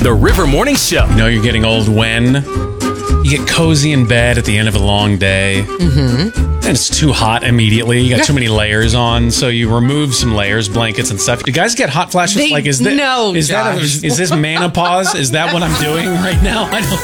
The River Morning Show. You know you're getting old when you get cozy in bed at the end of a long day. Mm-hmm. And it's too hot immediately. You got too many layers on, so you remove some layers, blankets and stuff. Do guys get hot flashes? No, is this menopause? Is that what I'm doing right now? I don't